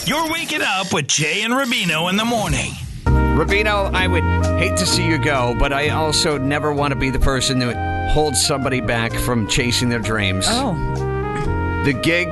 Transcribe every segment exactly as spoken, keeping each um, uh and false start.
You're waking up with Jay and Rubino in the morning. Rubino, I would hate to see you go, but I also never want to be the person that holds somebody back from chasing their dreams. Oh. The gig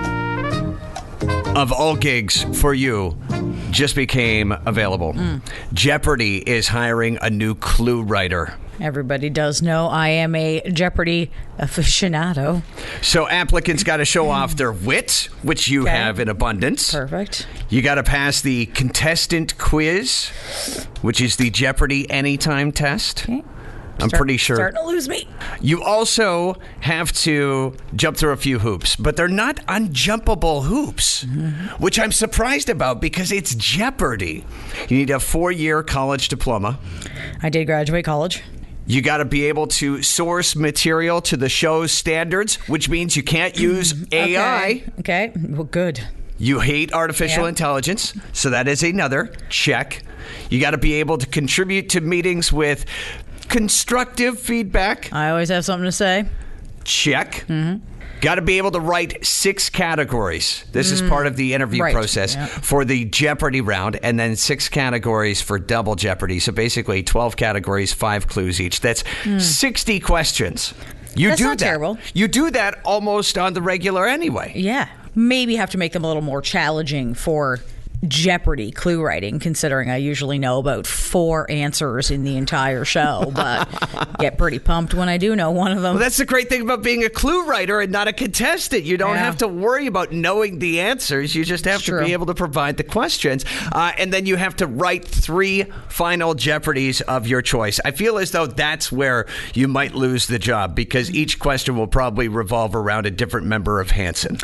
of all gigs for you just became available. Mm. Jeopardy is hiring a new clue writer. Everybody does know I am a Jeopardy aficionado. So applicants got to show off their wit, which you Okay. have in abundance. Perfect. You got to pass the contestant quiz, which is the Jeopardy Anytime test. Okay. I'm Start, pretty sure. Starting to lose me. You also have to jump through a few hoops, but they're not unjumpable hoops, mm-hmm. which I'm surprised about because it's Jeopardy. You need a four-year college diploma. I did graduate college. You got to be able to source material to the show's standards, which means you can't use A I. Okay. okay. Well, good. You hate artificial yeah. intelligence, so that is another check. You got to be able to contribute to meetings with constructive feedback. I always have something to say. Check. Mm-hmm. Got to be able to write six categories. This mm. is part of the interview right. process yeah. for the Jeopardy round, and then six categories for double Jeopardy. So basically twelve categories, five clues each. That's mm. sixty questions. You That's do not that. terrible. You do that almost on the regular anyway. Yeah. Maybe have to make them a little more challenging for Jeopardy clue writing, considering I usually know about four answers in the entire show, but get pretty pumped when I do know one of them. Well, that's the great thing about being a clue writer and not a contestant. You don't yeah. have to worry about knowing the answers. You just have it's to true. be able to provide the questions. Uh, and then you have to write three final Jeopardies of your choice. I feel as though that's where you might lose the job because each question will probably revolve around a different member of Hanson.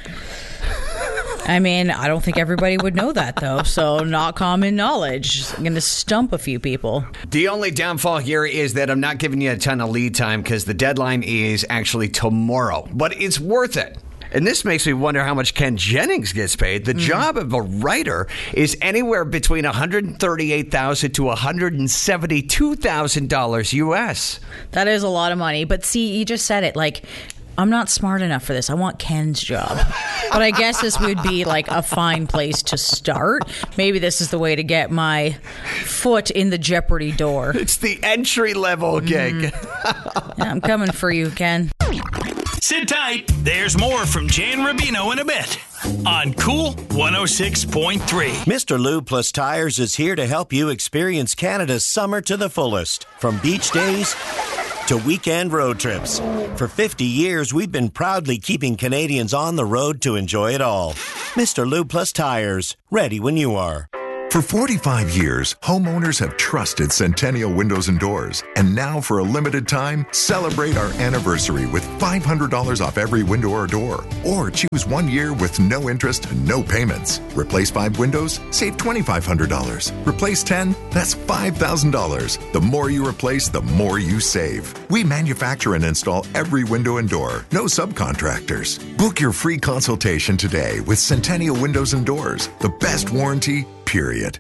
I mean, I don't think everybody would know that, though, so not common knowledge. I'm going to stump a few people. The only downfall here is that I'm not giving you a ton of lead time because the deadline is actually tomorrow, but it's worth it. And this makes me wonder how much Ken Jennings gets paid. The mm. job of a writer is anywhere between one hundred thirty-eight thousand dollars to one hundred seventy-two thousand dollars U S. That is a lot of money, but see, you just said it, like, I'm not smart enough for this. I want Ken's job. But I guess this would be like a fine place to start. Maybe this is the way to get my foot in the Jeopardy door. It's the entry level gig. Mm. Yeah, I'm coming for you, Ken. Sit tight. There's more from Jay and Rubino in a bit on Cool one oh six point three. Mister Lube Plus Tires is here to help you experience Canada's summer to the fullest. From beach days to weekend road trips. For fifty years, we've been proudly keeping Canadians on the road to enjoy it all. Mister Lube Plus Tires, ready when you are. For forty-five years, homeowners have trusted Centennial Windows and Doors. And now, for a limited time, celebrate our anniversary with five hundred dollars off every window or door. Or choose one year with no interest and no payments. Replace five windows, save two thousand five hundred dollars. Replace ten, that's five thousand dollars. The more you replace, the more you save. We manufacture and install every window and door. No subcontractors. Book your free consultation today with Centennial Windows and Doors. The best warranty, period.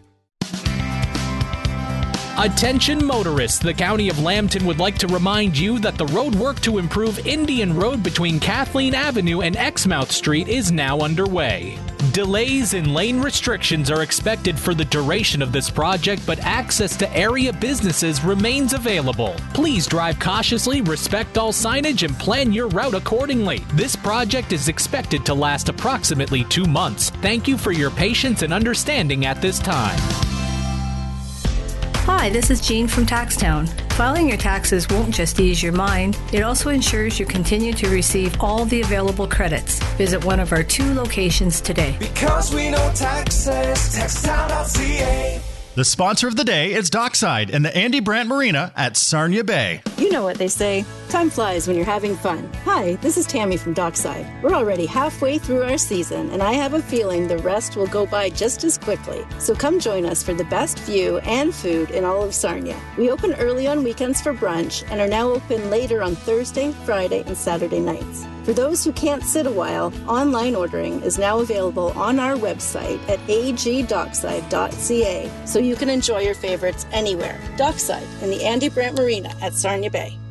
Attention motorists, the County of Lambton would like to remind you that the road work to improve Indian Road between Kathleen Avenue and Exmouth Street is now underway. Delays and lane restrictions are expected for the duration of this project, but access to area businesses remains available. Please drive cautiously, respect all signage, and plan your route accordingly. This project is expected to last approximately two months. Thank you for your patience and understanding at this time. Hi, this is Jean from Taxtown. Filing your taxes won't just ease your mind, it also ensures you continue to receive all the available credits. Visit one of our two locations today. Because we know taxes, taxtown dot c a. The sponsor of the day is Dockside and the Andy Brandt Marina at Sarnia Bay. You know what they say, time flies when you're having fun. Hi, this is Tammy from Dockside. We're already halfway through our season, and I have a feeling the rest will go by just as quickly. So come join us for the best view and food in all of Sarnia. We open early on weekends for brunch and are now open later on Thursday, Friday, and Saturday nights. For those who can't sit a while, online ordering is now available on our website at a g dockside dot c a, so you can enjoy your favorites anywhere. Dockside in the Andy Brandt Marina at Sarnia Bay.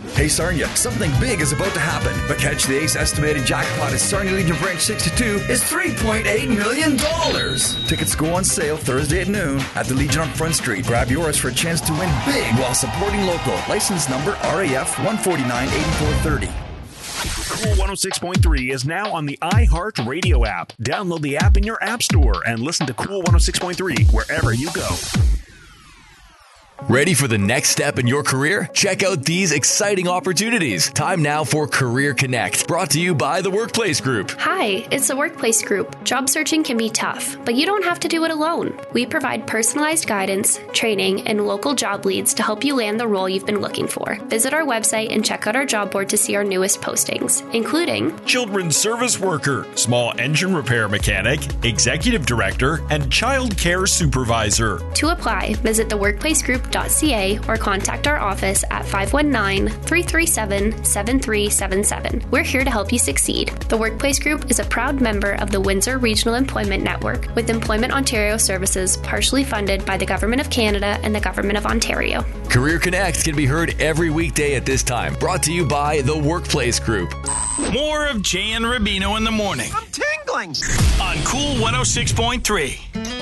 Hey Sarnia, something big is about to happen. But catch the ace estimated jackpot at Sarnia Legion Branch sixty-two is three point eight million dollars. Tickets go on sale Thursday at noon at the Legion on Front Street. Grab yours for a chance to win big while supporting local. License number R A F one forty-nine eighty-four thirty. Cool one oh six point three is now on the iHeart Radio app. Download the app in your app store and listen to Cool one oh six point three wherever you go. Ready for the next step in your career? Check out these exciting opportunities. Time now for Career Connect, brought to you by the Workplace Group. Hi, it's the Workplace Group. Job searching can be tough, but you don't have to do it alone. We provide personalized guidance, training, and local job leads to help you land the role you've been looking for. Visit our website and check out our job board to see our newest postings, including children's service worker, small engine repair mechanic, executive director, and child care supervisor. To apply, visit the workplace group dot c a or contact our office at five one nine, three three seven, seven three seven seven. We're here to help you succeed. The Workplace Group is a proud member of the Windsor Regional Employment Network, with Employment Ontario services partially funded by the Government of Canada and the Government of Ontario. Career Connect can be heard every weekday at this time, brought to you by the Workplace Group. More of Jay and Rubino in the morning. I'm tingling. On Cool one oh six point three.